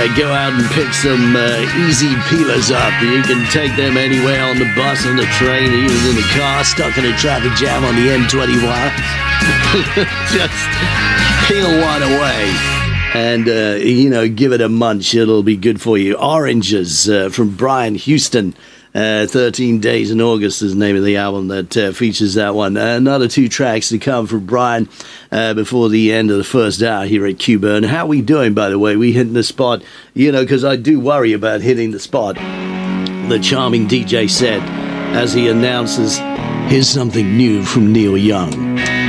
go out and pick some easy peelers up. You can take them anywhere on the bus, on the train, even in the car, stuck in a traffic jam on the M21. Just peel one away and, give it a munch. It'll be good for you. Oranges from Brian Houston. 13 Days in August is the name of the album that features that one. Another 2 tracks to come from Brian before the end of the first hour here at Q-Burn. How we doing, by the way? We hitting the spot, because I do worry about hitting the spot. The charming DJ said as he announces, here's something new from Neil Young.